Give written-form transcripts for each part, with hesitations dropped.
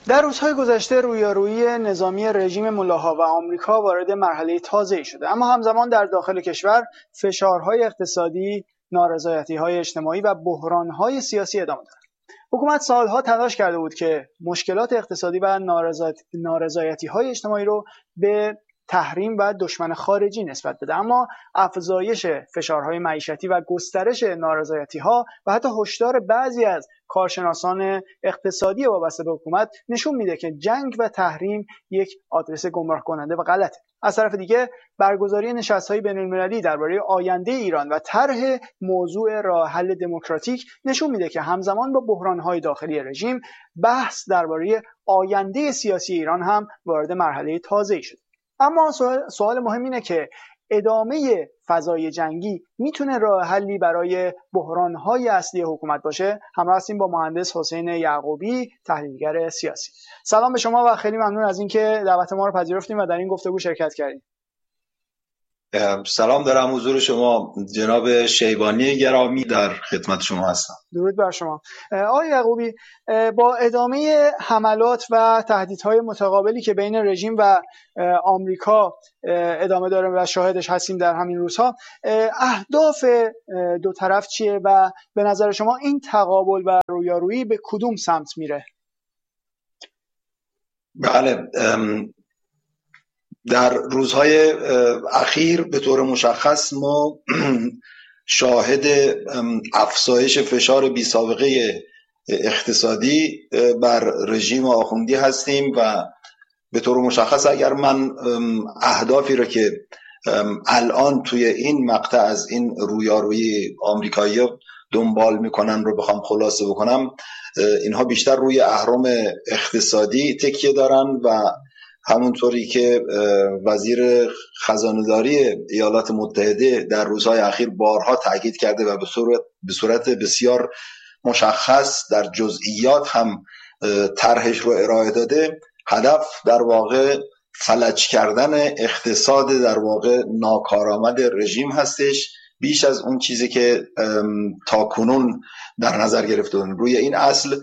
در روزهای گذشته رویارویی نظامی رژیم ملاها و آمریکا وارد مرحله تازه‌ای شده، اما همزمان در داخل کشور فشارهای اقتصادی، نارضایتی‌های اجتماعی و بحران‌های سیاسی ادامه دارد. حکومت سالها تلاش کرده بود که مشکلات اقتصادی و نارضایتی‌های اجتماعی رو به تحریم و دشمن خارجی نسبت بده، اما افزایش فشارهای معیشتی و گسترش نارضایتی‌ها و حتی هشدار بعضی از کارشناسان اقتصادی وابسته به حکومت نشون میده که جنگ و تحریم یک آدرس گمراه کننده و غلطه. از طرف دیگه برگزاری نشست‌های بین‌المللی درباره آینده ایران و طرح موضوع راه حل دموکراتیک نشون میده که همزمان با بحران‌های داخلی رژیم، بحث درباره آینده سیاسی ایران هم وارد مرحله تازه‌ای شده. اما سوال مهم اینه که ادامه فضای جنگی میتونه راه حلی برای بحران‌های اصلی حکومت باشه؟ همراه هستیم با مهندس حسین یعقوبی، تحلیلگر سیاسی. سلام به شما و خیلی ممنون از اینکه دعوت ما رو پذیرفتیم و در این گفتگو شرکت کردیم. سلام دارم حضور شما جناب شیبانی گرامی، در خدمت شما هستم. درود بر شما. آقای یعقوبی، با ادامه حملات و تهدیدهای متقابلی که بین رژیم و آمریکا ادامه داره و شاهدش هستیم در همین روزها، اهداف دو طرف چیه و به نظر شما این تقابل و رویارویی به کدوم سمت میره؟ بله، در روزهای اخیر به طور مشخص ما شاهد افزایش فشار بی سابقه اقتصادی بر رژیم آخوندی هستیم و به طور مشخص اگر من اهدافی رو که الان توی این مقطع از این رویارویی آمریکایی‌ها دنبال میکنن رو بخوام خلاصه بکنم، اینها بیشتر روی اهرم اقتصادی تکیه دارن و همونطوری که وزیر خزانه‌داری ایالات متحده در روزهای اخیر بارها تاکید کرده و به صورت بسیار مشخص در جزئیات هم طرحش رو ارائه داده، هدف در واقع فلج کردن اقتصاد در واقع ناکارآمد رژیم هستش، بیش از اون چیزی که تاکنون در نظر گرفته. روی این اصل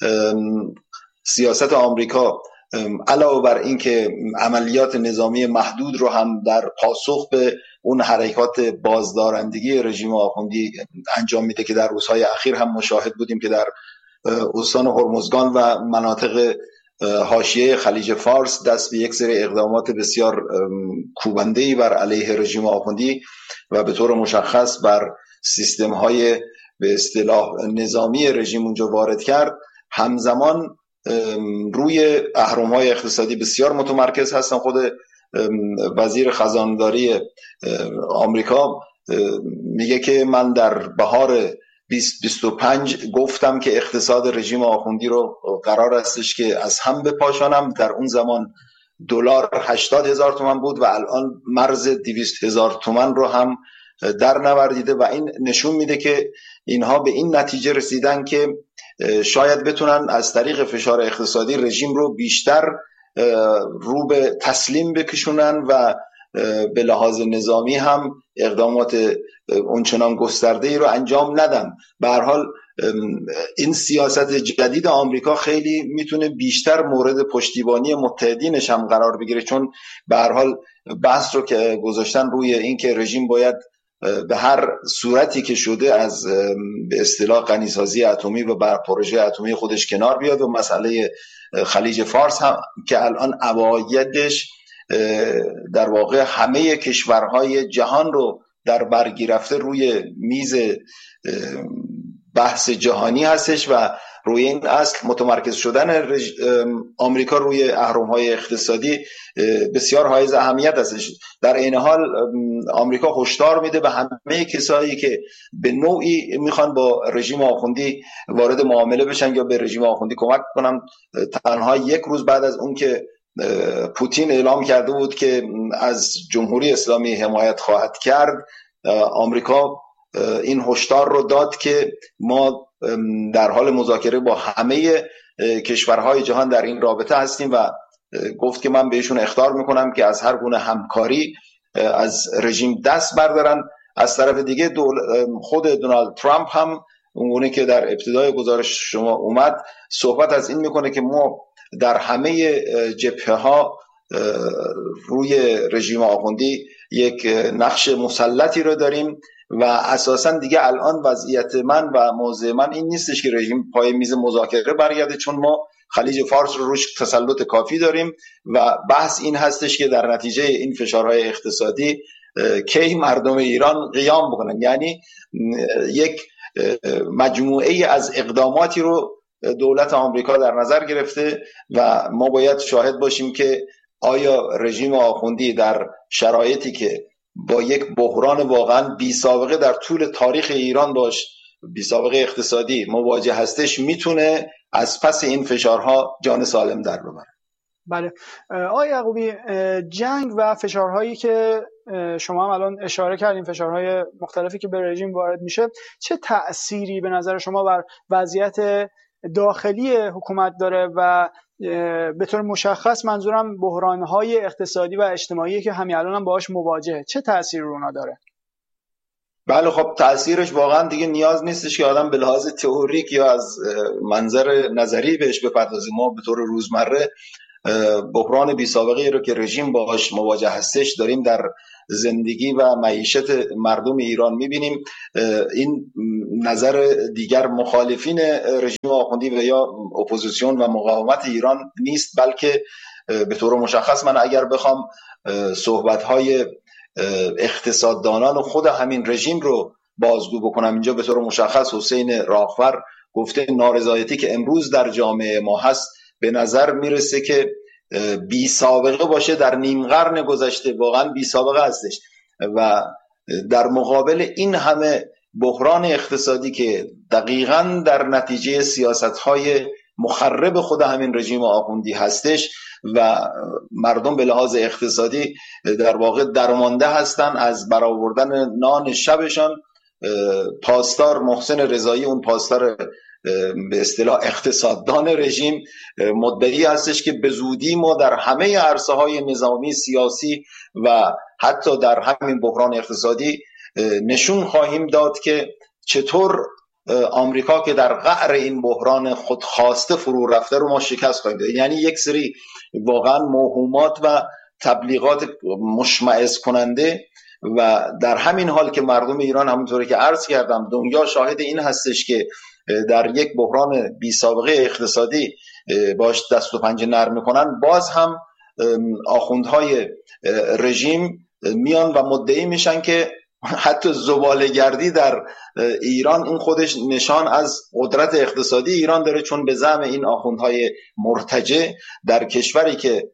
سیاست آمریکا علاوه بر این که عملیات نظامی محدود رو هم در پاسخ به اون حرکات بازدارندگی رژیم آخوندی انجام میده که در روزهای اخیر هم مشاهد بودیم که در استان هرمزگان و مناطق حاشیه خلیج فارس دست به یک سری اقدامات بسیار کوبنده‌ای بر علیه رژیم آخوندی و به طور مشخص بر سیستم‌های به اصطلاح نظامی رژیم اونجا وارد کرد، همزمان روی اهرم‌های اقتصادی بسیار متمرکز هستن. خود وزیر خزانه‌داری آمریکا میگه که من در بهار 2025 گفتم که اقتصاد رژیم آخوندی رو قرار استش که از هم بپاشانم. در اون زمان دلار 80,000 تومان بود و الان مرز 200,000 تومان رو هم در نوردیده و این نشون میده که اینها به این نتیجه رسیدن که شاید بتونن از طریق فشار اقتصادی رژیم رو بیشتر رو به تسلیم بکشونن و به لحاظ نظامی هم اقدامات اونچنان گسترده‌ای رو انجام ندن. به هر حال این سیاست جدید آمریکا خیلی میتونه بیشتر مورد پشتیبانی متحدینش هم قرار بگیره، چون به هر حال بحث رو که گذاشتن روی این که رژیم باید به هر صورتی که شده از به اصطلاح غنیسازی اتمی و بر پروژه اتمی خودش کنار بیاد و مسئله خلیج فارس هم که الان عوایدش در واقع همه کشورهای جهان رو در بر گرفته روی میز بحث جهانی هستش و روی این اصل متمرکز شدن آمریکا روی اهرم‌های اقتصادی بسیار حائز اهمیت هستش. در این حال آمریکا هشدار میده به همه کسایی که به نوعی میخوان با رژیم آخوندی وارد معامله بشن یا به رژیم آخوندی کمک کنن. تنها یک روز بعد از اون که پوتین اعلام کرده بود که از جمهوری اسلامی حمایت خواهد کرد، آمریکا این هشدار رو داد که ما در حال مذاکره با همه کشورهای جهان در این رابطه هستیم و گفت که من بهشون اخطار میکنم که از هر گونه همکاری از رژیم دست بردارن. از طرف دیگه خود دونالد ترامپ هم اونگونه که در ابتدای گزارش شما اومد صحبت از این میکنه که ما در همه جبهه‌ها روی رژیم آخوندی یک نقش مسلطی رو داریم و اساسا دیگه الان وضعیت من و موضع من این نیستش که رژیم پای میز مذاکره برگرده، چون ما خلیج فارس رو روش تسلط کافی داریم و بحث این هستش که در نتیجه این فشارهای اقتصادی کی مردم ایران قیام بکنن. یعنی یک مجموعه از اقداماتی رو دولت آمریکا در نظر گرفته و ما باید شاهد باشیم که آیا رژیم آخوندی در شرایطی که با یک بحران واقعا بی سابقه در طول تاریخ ایران بی سابقه اقتصادی مواجه هستش میتونه از پس این فشارها جان سالم در ببره. بله آقای یعقوبی، جنگ و فشارهایی که شما هم الان اشاره کردین، فشارهای مختلفی که به رژیم وارد میشه، چه تأثیری به نظر شما بر وضعیت داخلی حکومت داره و به طور مشخص منظورم بحرانهای اقتصادی و اجتماعی که همین الان هم باهاش مواجهه، چه تأثیری رو اونا داره؟ بله خب تأثیرش واقعا دیگه نیاز نیستش که آدم به لحاظ تئوریک یا از منظر نظری بهش بپردازه. ما به طور روزمره بحران بی سابقه رو که رژیم باهاش مواجه هستش داریم در زندگی و معیشت مردم ایران میبینیم. این نظر دیگر مخالفین رژیم آخوندی و یا اپوزیسیون و مقاومت ایران نیست، بلکه به طور مشخص من اگر بخوام صحبت‌های اقتصاددانان و خود همین رژیم رو بازگو بکنم، اینجا به طور مشخص حسین راهور گفته نارضایتی که امروز در جامعه ما هست به نظر میرسه که بی سابقه باشه، در نیم قرن گذشته واقعا بی سابقه هستش و در مقابل این همه بحران اقتصادی که دقیقاً در نتیجه سیاست‌های مخرب خود همین رژیم آخوندی هستش و مردم به لحاظ اقتصادی در واقع درمانده هستن از برآوردن نان شبشان. پاسدار محسن رضایی، اون پاسدار به اصطلاح اقتصاددان رژیم، مدعی هستش که به زودی ما در همه عرصه‌های نظامی، سیاسی و حتی در همین بحران اقتصادی نشون خواهیم داد که چطور آمریکا که در قعر این بحران خودخواسته فرو رفته رو ما شکست خواهیم داد. یعنی یک سری واقعا موهومات و تبلیغات مشمئز کننده و در همین حال که مردم ایران همونطوری که عرض کردم دنیا شاهد این هستش که در یک بحران بی سابقه اقتصادی باش دست و پنجه نرم میکنن، باز هم آخوندهای رژیم میان و مدعی میشن که حتی زباله‌گردی در ایران این خودش نشان از قدرت اقتصادی ایران داره، چون به زعم این آخوندهای مرتجع در کشوری که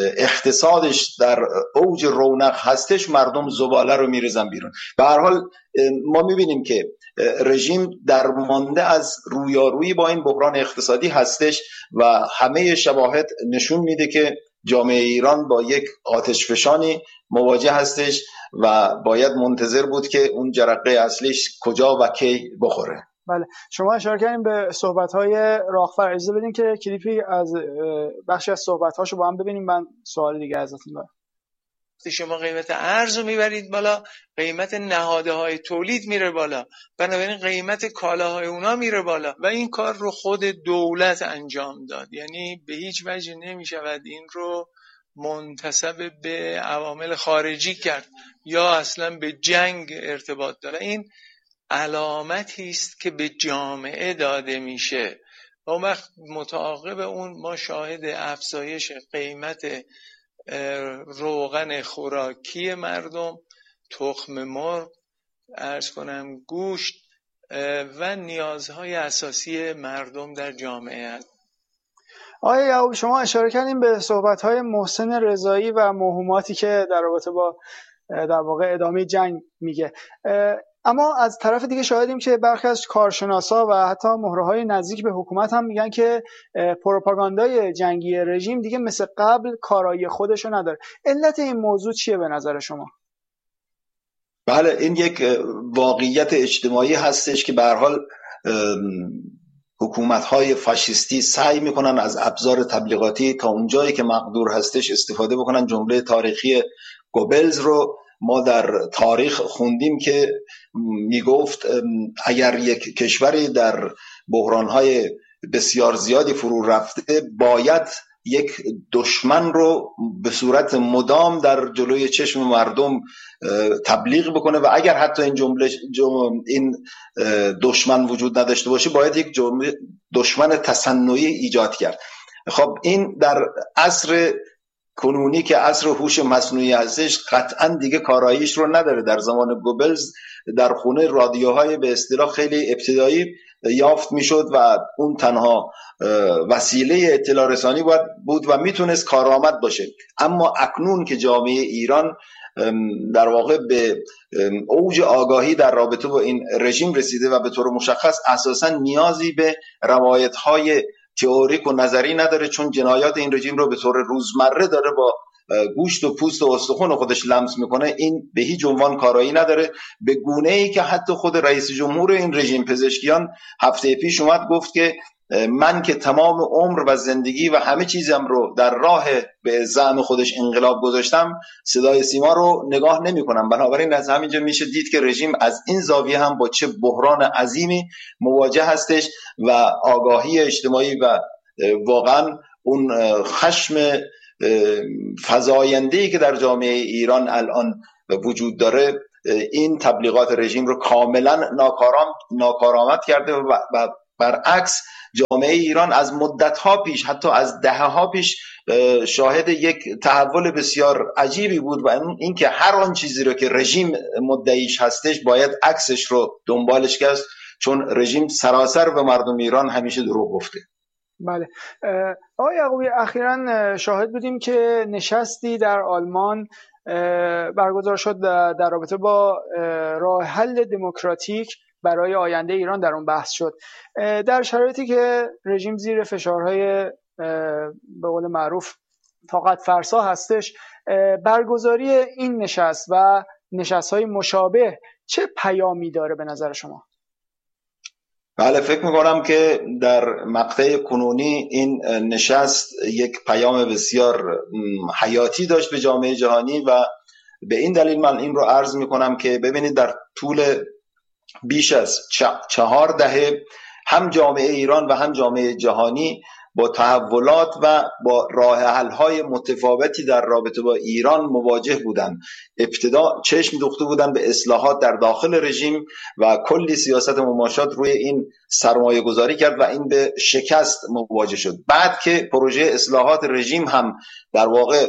اقتصادش در اوج رونق هستش مردم زباله رو میریزن بیرون. به هر حال ما میبینیم که رژیم درمانده از رویارویی با این بحران اقتصادی هستش و همه شواهد نشون میده که جامعه ایران با یک آتشفشانی مواجه هستش و باید منتظر بود که اون جرقه اصلیش کجا و کی بخوره. بله شما اشاره کردین به صحبت‌های راهور، اجازه بدین که کلیپی از بخشی از صحبت‌هاشو با هم ببینیم. من سوال دیگه ازتون دارم. شما قیمت ارز رو میبرید بالا، قیمت نهادهای تولید میره بالا، بنابراین قیمت کالاهای اونا میره بالا و این کار رو خود دولت انجام داد. یعنی به هیچ وجه نمیشود این رو منتسب به عوامل خارجی کرد یا اصلا به جنگ ارتباط داره. این علامتی است که به جامعه داده میشه و اون وقت متعاقب اون ما شاهد افزایش قیمت روغن خوراکی مردم، تخم مرغ، عرض کنم گوشت و نیازهای اساسی مردم در جامعه هست. آقای یعقوب شما اشاره کردیم به صحبت‌های محسن رضایی و موهوماتی که در رابطه با در واقع ادامه جنگ میگه، اما از طرف دیگه شاهدیم که برخی از کارشناسا و حتی مهره‌های نزدیک به حکومت هم میگن که پروپاگاندای جنگی رژیم دیگه مثل قبل کارایی خودشو نداره. علت این موضوع چیه به نظر شما؟ بله این یک واقعیت اجتماعی هستش که به هر حال حکومت‌های فاشیستی سعی میکنن از ابزار تبلیغاتی تا اونجایی که مقدور هستش استفاده بکنن. جمله تاریخی گوبلز رو ما در تاریخ خوندیم که میگفت اگر یک کشوری در بحران‌های بسیار زیادی فرو رفته باید یک دشمن رو به صورت مدام در جلوی چشم مردم تبلیغ بکنه و اگر حتی این دشمن وجود نداشته باشه باید یک دشمن تصنعی ایجاد کرد. خب این در عصر کنونی که عصر هوش مصنوعی هستش قطعا دیگه کاراییش رو نداره. در زمان گوبلز در خونه رادیوهای به اصطلاح خیلی ابتدایی یافت میشد و اون تنها وسیله اطلاع رسانی بود و میتونست کارآمد باشه. اما اکنون که جامعه ایران در واقع به اوج آگاهی در رابطه با این رژیم رسیده و به طور مشخص اساساً نیازی به روایت‌های تئوریک و نظری نداره، چون جنایات این رژیم رو به طور روزمره داره با گوشت و پوست و استخوان خودش لمس میکنه، این به هیچ عنوان کارایی نداره. به گونه‌ای که حتی خود رئیس جمهور این رژیم پزشکیان هفته پیش اومد گفت که من که تمام عمر و زندگی و همه چیزم رو در راه به زعم خودش انقلاب گذاشتم، صدای سیما رو نگاه نمی کنم. بنابراین از همینجا میشه دید که رژیم از این زاویه هم با چه بحران عظیمی مواجه هستش و آگاهی اجتماعی و واقعا اون خشم فزاینده‌ای که در جامعه ایران الان وجود داره این تبلیغات رژیم رو کاملا ناکارآمد کرده و برعکس جامعه ایران از مدت‌ها پیش، حتی از دهه‌ها پیش شاهد یک تحول بسیار عجیبی بود و اینکه هر آن چیزی رو که رژیم مدعیش هستش باید عکسش رو دنبالش کرد، چون رژیم سراسر به مردم ایران همیشه دروغ گفته. بله آقای یعقوبی، اخیراً شاهد بودیم که نشستی در آلمان برگزار شد در رابطه با راه حل دموکراتیک برای آینده ایران در اون بحث شد. در شرایطی که رژیم زیر فشارهای به قول معروف طاقت فرسا هستش، برگزاری این نشست و نشست‌های مشابه چه پیامی داره به نظر شما؟ بله، فکر میکنم که در مقطع کنونی این نشست یک پیام بسیار حیاتی داشت به جامعه جهانی و به این دلیل من این رو عرض میکنم که ببینید در طول بیش از 4 دهه هم جامعه ایران و هم جامعه جهانی با تحولات و با راه حل‌های متفاوتی در رابطه با ایران مواجه بودند. ابتدا چشم دوخته بودند به اصلاحات در داخل رژیم و کلی سیاست مماشات روی این سرمایه گذاری کرد و این به شکست مواجه شد. بعد که پروژه اصلاحات رژیم هم در واقع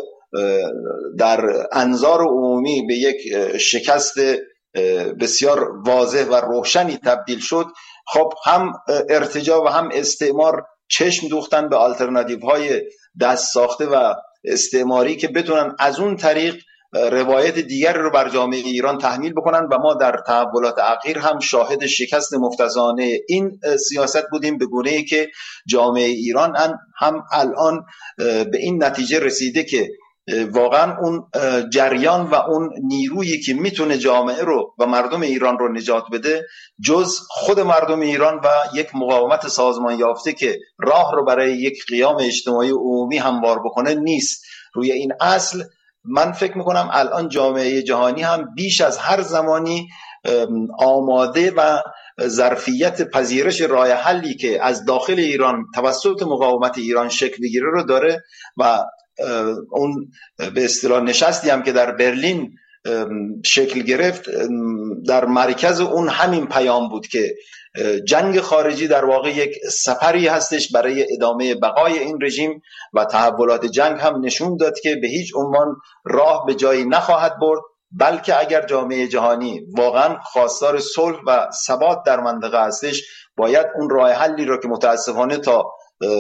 در انظار عمومی به یک شکست بسیار واضح و روشنی تبدیل شد، خب هم ارتجاع و هم استعمار چشم دوختن به آلترناتیوهای دست ساخته و استعماری که بتونن از اون طریق روایت دیگر رو بر جامعه ایران تحمیل بکنن و ما در تحولات اخیر هم شاهد شکست مفتضحانه این سیاست بودیم، به گونه‌ای که جامعه ایران هم الان به این نتیجه رسیده که واقعا اون جریان و اون نیرویی که میتونه جامعه رو و مردم ایران رو نجات بده جز خود مردم ایران و یک مقاومت سازمان یافته که راه رو برای یک قیام اجتماعی عمومی هموار بکنه نیست. روی این اصل من فکر میکنم الان جامعه جهانی هم بیش از هر زمانی آماده و ظرفیت پذیرش راه حلی که از داخل ایران توسط مقاومت ایران شکل بگیره رو داره و اون به اصطلاح نشستی هم که در برلین شکل گرفت در مرکز اون همین پیام بود که جنگ خارجی در واقع یک سپری هستش برای ادامه بقای این رژیم و تحولات جنگ هم نشون داد که به هیچ عنوان راه به جایی نخواهد برد، بلکه اگر جامعه جهانی واقعا خواستار صلح و ثبات در منطقه هستش باید اون راه حلی رو که متاسفانه تا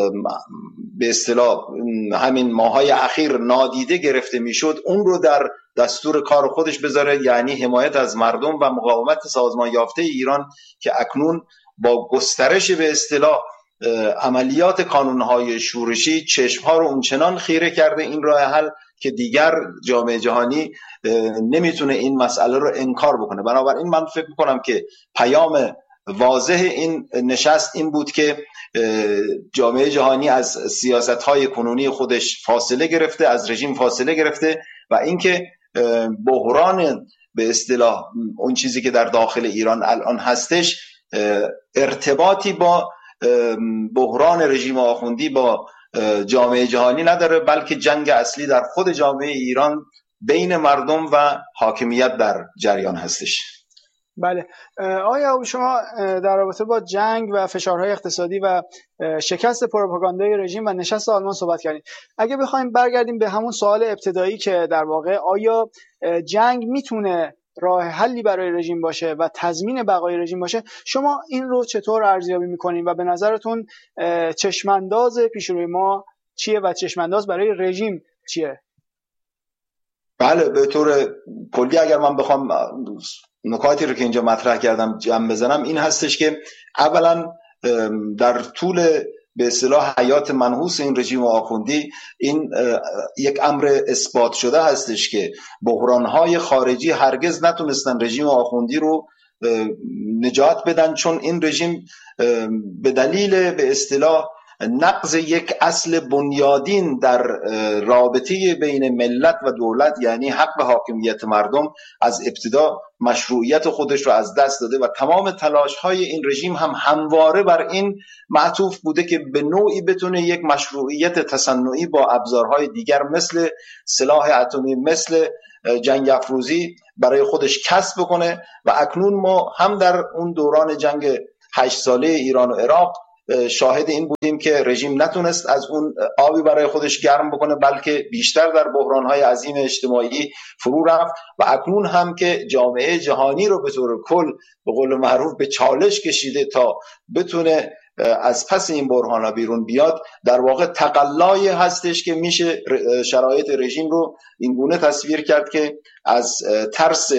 به اصطلاح همین ماهای اخیر نادیده گرفته میشد اون رو در دستور کار خودش بذاره، یعنی حمایت از مردم و مقاومت سازمان یافته ایران که اکنون با گسترش به اصطلاح عملیات کانونهای شورشی چشمها رو اونچنان خیره کرده این راه حل که دیگر جامعه جهانی نمیتونه این مسئله رو انکار بکنه. بنابراین من فکر میکنم که پیام واضح این نشست این بود که جامعه جهانی از سیاست‌های کنونی خودش فاصله گرفته، از رژیم فاصله گرفته و اینکه بحران به اصطلاح اون چیزی که در داخل ایران الان هستش ارتباطی با بحران رژیم آخوندی با جامعه جهانی نداره، بلکه جنگ اصلی در خود جامعه ایران بین مردم و حاکمیت در جریان هستش. بله آیا شما در رابطه با جنگ و فشارهای اقتصادی و شکست پروپاگاندای رژیم و نشست آلمان صحبت کردید. اگه بخوایم برگردیم به همون سوال ابتدایی که در واقع آیا جنگ میتونه راه حلی برای رژیم باشه و تضمین بقای رژیم باشه، شما این رو چطور ارزیابی میکنین و به نظرتون چشمانداز پیشروی ما چیه و چشمانداز برای رژیم چیه؟ بله، به طور کلی اگر من بخوام نکاتی رو که اینجا مطرح کردم جمع بزنم، این هستش که اولا در طول به اصطلاح حیات منحوس این رژیم آخوندی این یک امر اثبات شده هستش که بحران‌های خارجی هرگز نتونستن رژیم آخوندی رو نجات بدن، چون این رژیم به دلیل به اصطلاح نقض یک اصل بنیادین در رابطه بین ملت و دولت، یعنی حق به حاکمیت مردم، از ابتدا مشروعیت خودش رو از دست داده و تمام تلاش‌های این رژیم هم همواره بر این معطوف بوده که به نوعی بتونه یک مشروعیت تصنعی با ابزارهای دیگر مثل سلاح اتمی، مثل جنگ افروزی برای خودش کسب بکنه. و اکنون ما هم در اون دوران جنگ 8 ساله ایران و عراق شاهد این بودیم که رژیم نتونست از اون آبی برای خودش گرم بکنه، بلکه بیشتر در بحران‌های عظیم اجتماعی فرو رفت. و اکنون هم که جامعه جهانی رو به طور کل به قول معروف به چالش کشیده تا بتونه از پس این بحران‌ها بیرون بیاد، در واقع تقلایی هستش که میشه شرایط رژیم رو اینگونه تصویر کرد که از ترس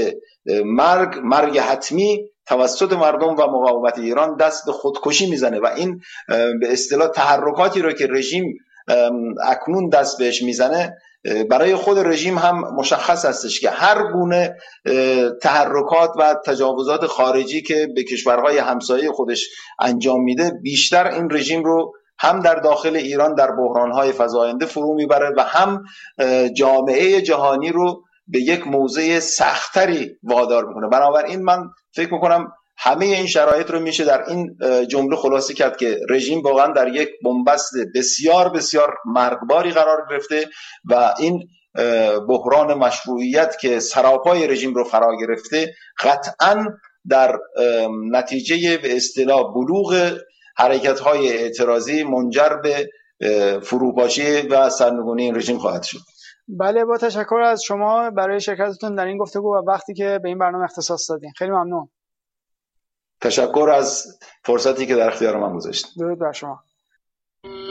مرگ حتمی توسط مردم و مقاومت ایران دست به خودکشی میزنه. و این به اصطلاح تحرکاتی رو که رژیم اکنون دست بهش میزنه، برای خود رژیم هم مشخص هستش که هر گونه تحرکات و تجاوزات خارجی که به کشورهای همسایه خودش انجام میده، بیشتر این رژیم رو هم در داخل ایران در بحرانهای فزاینده فرو میبره و هم جامعه جهانی رو به یک موضع سختری وادار میکنه. بنابراین من فکر میکنم همه این شرایط رو میشه در این جمله خلاصه کرد که رژیم واقعا در یک بنبست بسیار بسیار مرگباری قرار گرفته و این بحران مشروعیت که سراپای رژیم رو فرا گرفته قطعاً در نتیجه به اصطلاح بلوغ حرکت‌های اعتراضی منجر به فروپاشی و سرنگونی این رژیم خواهد شد. بله، با تشکر از شما برای شرکتتون در این گفتگو و وقتی که به این برنامه اختصاص دادین. خیلی ممنون. تشکر از فرصتی که در اختیار من گذاشتید. درود بر شما.